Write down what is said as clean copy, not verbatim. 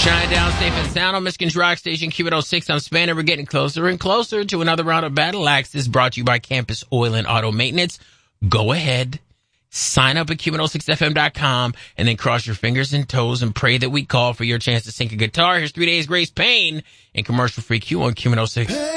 Shine down safe and sound on Michigan's Rock Station, Q106. I'm Spanner. We're getting closer and closer to another round of Battle Axes brought to you by Campus Oil and Auto Maintenance. Go ahead, sign up at Q106FM.com, and then cross your fingers and toes and pray that we call for your chance to sink a guitar. Here's 3 Days Grace Payne in commercial-free Q on Q106.